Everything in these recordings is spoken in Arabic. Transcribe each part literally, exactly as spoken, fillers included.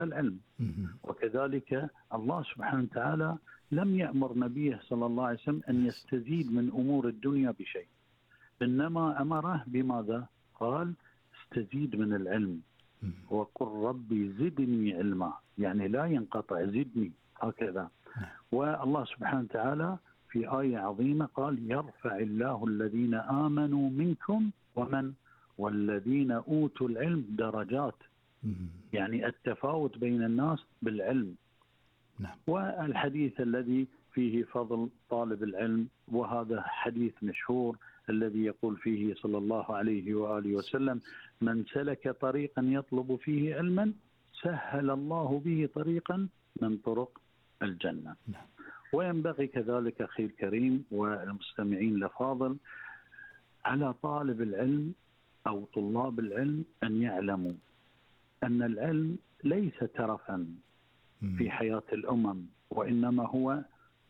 العلم. وكذلك الله سبحانه وتعالى لم يأمر نبيه صلى الله عليه وسلم أن يستزيد من أمور الدنيا بشيء، إنما أمره بماذا؟ قال استزيد من العلم، وقل ربي زدني علما، يعني لا ينقطع، زدني هكذا. والله سبحانه وتعالى في آية عظيمة قال يرفع الله الذين آمنوا منكم ومن والذين أوتوا العلم درجات، يعني التفاوت بين الناس بالعلم. نعم. والحديث الذي فيه فضل طالب العلم، وهذا حديث مشهور الذي يقول فيه صلى الله عليه وآله وسلم من سلك طريقا يطلب فيه علما سهل الله به طريقا من طرق الجنة. نعم. وينبغي كذلك أخي الكريم والمستمعين الأفاضل على طالب العلم أو طلاب العلم أن يعلموا أن العلم ليس ترفا في حياة الأمم، وإنما هو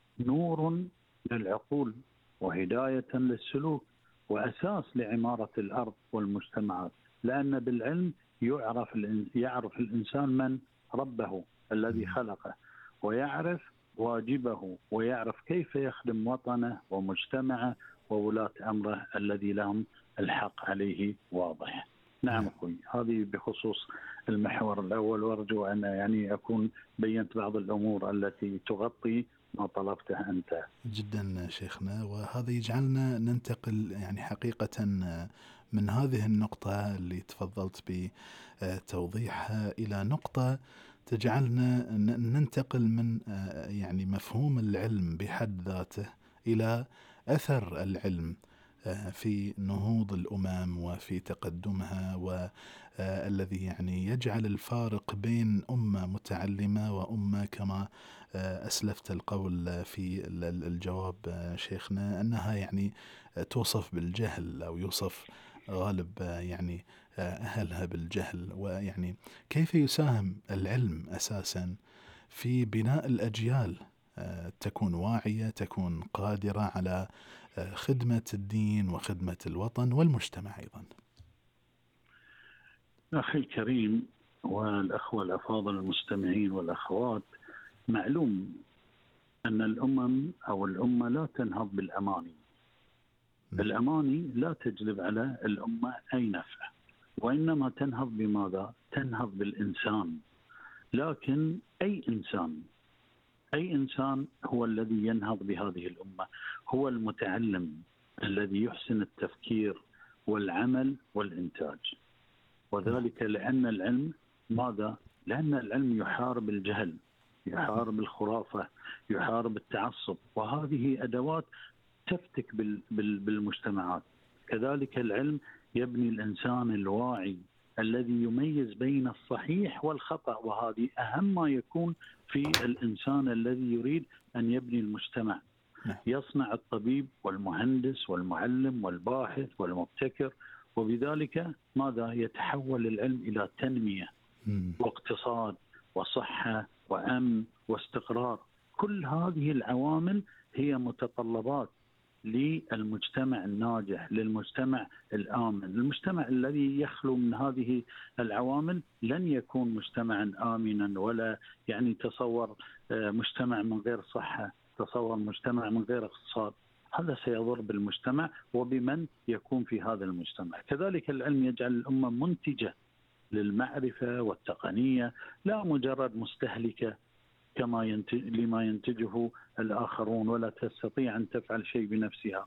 نور للعقول وهداية للسلوك وأساس لعمارة الأرض والمجتمعات، لأن بالعلم يعرف يعرف الإنسان من ربه الذي خلقه، ويعرف واجبه، ويعرف كيف يخدم وطنه ومجتمعه وولاة أمره الذي لهم الحق عليه واضح. نعم أخوي، هذه بخصوص المحور الأول، وأرجو أن يعني أكون بينت بعض الأمور التي تغطي ما طلبته أنت. جدا شيخنا، وهذا يجعلنا ننتقل يعني حقيقة من هذه النقطة اللي تفضلت بتوضيحها إلى نقطة تجعلنا ننتقل من يعني مفهوم العلم بحد ذاته إلى أثر العلم في نهوض الأمم وفي تقدمها، والذي يعني يجعل الفارق بين أمة متعلمة وأمة كما أسلفت القول في الجواب شيخنا أنها يعني توصف بالجهل أو يوصف غالب يعني أهلها بالجهل. ويعني كيف يساهم العلم أساسا في بناء الأجيال تكون واعية، تكون قادرة على خدمة الدين وخدمة الوطن والمجتمع أيضا؟ أخي الكريم والأخوة الأفاضل المستمعين والأخوات، معلوم أن الأمم أو الأمة لا تنهض بالأماني. الأماني لا تجلب على الأمة أي نفع، وإنما تنهض بماذا؟ تنهض بالإنسان. لكن أي إنسان أي إنسان هو الذي ينهض بهذه الأمة؟ هو المتعلم الذي يحسن التفكير والعمل والإنتاج. وذلك لأن العلم ماذا؟ لأن العلم يحارب الجهل، يحارب الخرافة، يحارب التعصب، وهذه أدوات تفتك بالمجتمعات. كذلك العلم يبني الإنسان الواعي الذي يميز بين الصحيح والخطأ، وهذه أهم ما يكون في الإنسان الذي يريد أن يبني المجتمع. يصنع الطبيب والمهندس والمعلم والباحث والمبتكر، وبذلك ماذا؟ يتحول العلم إلى تنمية واقتصاد وصحة وأمن واستقرار. كل هذه العوامل هي متطلبات للمجتمع الناجح، للمجتمع الآمن. المجتمع الذي يخلو من هذه العوامل لن يكون مجتمعا آمنا، ولا يعني تصور مجتمع من غير صحة، تصور مجتمع من غير اقتصاد، هذا سيضر بالمجتمع وبمن يكون في هذا المجتمع. كذلك العلم يجعل الأمة منتجة للمعرفة والتقنية، لا مجرد مستهلكة كما ينتج لما ينتجه الآخرون، ولا تستطيع أن تفعل شيء بنفسها.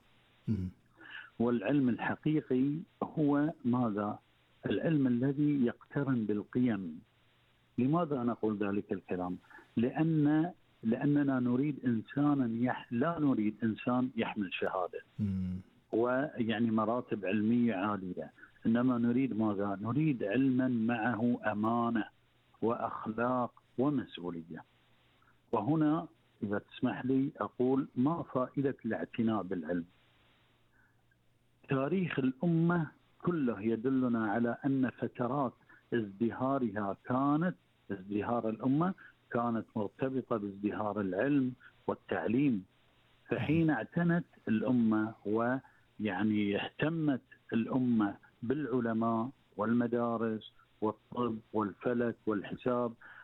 والعلم الحقيقي هو ماذا؟ العلم الذي يقترن بالقيم. لماذا نقول ذلك الكلام؟ لأن لأننا نريد إنسانا يح... لا نريد إنسان يحمل شهادة ويعني مراتب علمية عالية، إنما نريد ماذا؟ نريد علما معه أمانة وأخلاق ومسؤولية. وهنا إذا تسمح لي أقول ما فائدة الاعتناء بالعلم؟ تاريخ الأمة كله يدلنا على أن فترات ازدهارها كانت ازدهار الأمة كانت مرتبطة بازدهار العلم والتعليم. فحين اعتنت الأمة ويعني اهتمت الأمة بالعلماء والمدارس والطب والفلك والحساب